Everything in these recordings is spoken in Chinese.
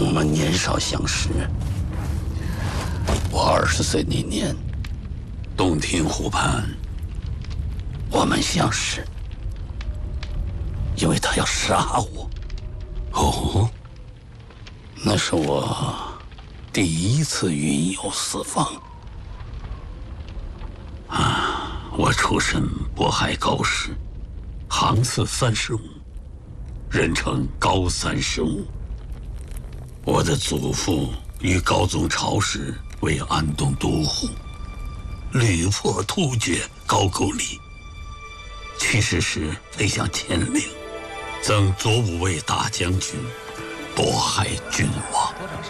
我们年少相识，我20岁那年，洞庭湖畔，我们相识，因为他要杀我。 哦， 那是我第一次云游四方。我出身渤海高氏，行次35，人称高35。我的祖父与高宗朝时为安东都护，屡破突厥高句丽，去世时飞向乾陵，赠左武卫大将军、渤海郡王。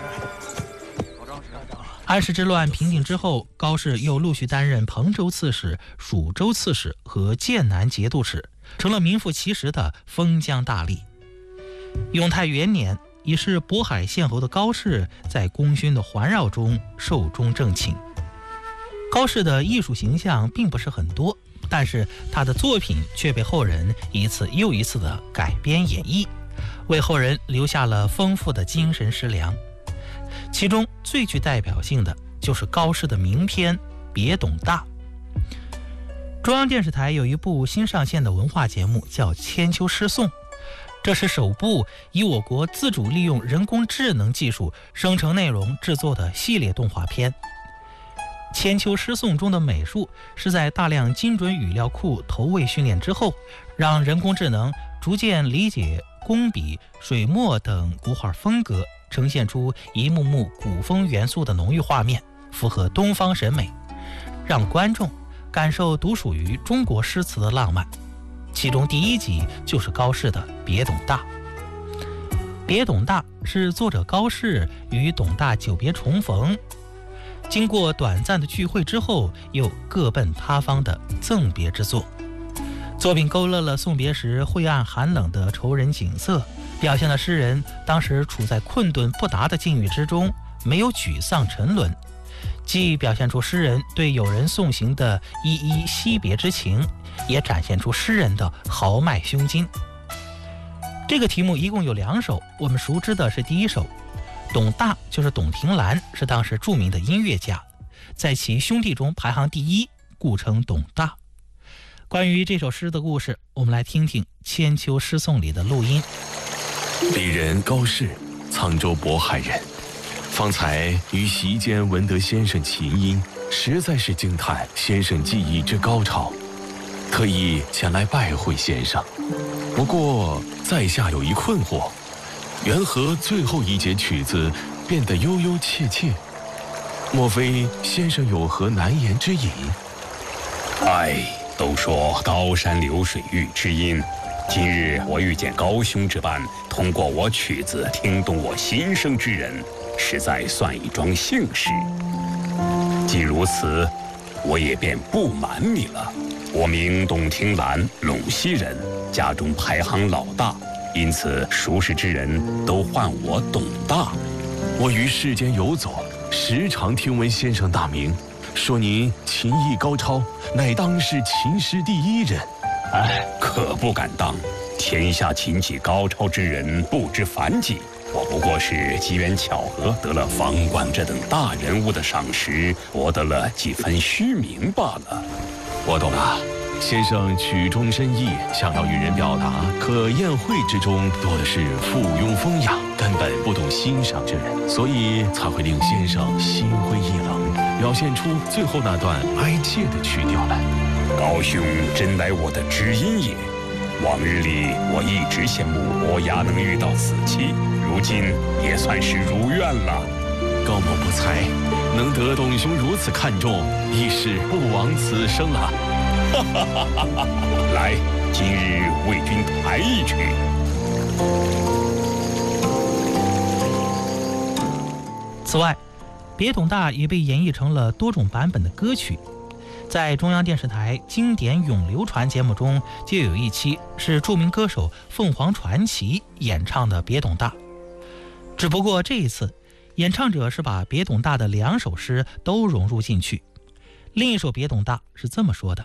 安史之乱平定之后，高适又陆续担任彭州刺史、蜀州刺史和剑南节度使，成了名副其实的封疆大吏。永泰元年，已是渤海县侯的高适，在功勋的环绕中寿终正寝。高适的艺术形象并不是很多，但是他的作品却被后人一次又一次的改编演绎，为后人留下了丰富的精神食粮。其中最具代表性的就是高适的名篇《别董大》。中央电视台有一部新上线的文化节目叫《千秋诗颂》，这是首部以我国自主利用人工智能技术生成内容制作的系列动画片。《千秋诗颂》中的美术是在大量精准语料库投喂训练之后，让人工智能逐渐理解工笔、水墨等古画风格，呈现出一幕幕古风元素的浓郁画面，符合东方审美，让观众感受独属于中国诗词的浪漫。其中第一集就是高适的《别董大》。《别董大》是作者高适与董大久别重逢，经过短暂的聚会之后，又各奔他方的赠别之作。作品勾勒了送别时晦暗寒冷的愁人景色，表现了诗人当时处在困顿不达的境遇之中，没有沮丧沉沦，既表现出诗人对友人送行的依依惜别之情，也展现出诗人的豪迈胸襟。这个题目一共有2首，我们熟知的是第一首。董大就是董庭兰，是当时著名的音乐家，在其兄弟中排行第1，故称董大。关于这首诗的故事，我们来听听《千秋诗颂》里的录音。 鄙人高适，沧州渤海人，方才于席间闻得先生琴音，实在是惊叹先生技艺之高超，特意前来拜会先生。不过在下有一困惑，缘何最后一节曲子变得悠悠切切？莫非先生有何难言之隐？ 都说高山流水遇知音，今日我遇见高兄这般通过我曲子听懂我心声之人，实在算一桩幸事。既如此，我也便不瞒你了。我名董庭兰，陇西人，家中排行老大，因此熟识之人都唤我董大。 我于世间游走，时常听闻先生大名，说您琴艺高超，乃当世琴师第1人。 可不敢当，天下琴技高超之人不知凡几，我不过是机缘巧合得了方官这等大人物的赏识，博得了几分虚名罢了。 我懂了，先生曲中深意，想要与人表达，可宴会之中多的是附庸风雅，根本不懂欣赏之人，所以才会令先生心灰意冷，表现出最后那段哀切的曲调来。 高兄真乃我的知音也。往日里我一直羡慕伯牙能遇到此妻，如今也算是如愿了。 高某不才，能得董兄如此看重，亦是不枉此生啊！ 来，今日为君弹一曲。 此外，《别董大》也被演绎成了多种版本的歌曲。在中央电视台经典咏流传节目中，就有一期是著名歌手凤凰传奇演唱的《别董大》。只不过这一次，演唱者是把《别董大》的2首诗都融入进去。另一首《别董大》是这么说的：